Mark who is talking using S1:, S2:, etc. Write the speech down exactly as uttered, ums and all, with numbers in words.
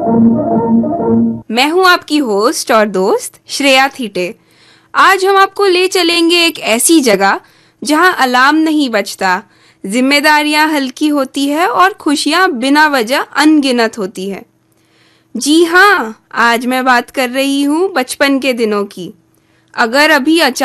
S1: मैं हूं आपकी होस्ट और दोस्त श्रेया थीटे। आज हम आपको ले चलेंगे एक ऐसी जगह जहां अलार्म नहीं बजता, जिम्मेदारियां हल्की होती है और खुशियां बिना वजह अनगिनत होती है। जी हाँ, आज मैं बात कर रही हूँ बचपन के दिनों की। अगर अभी अचानक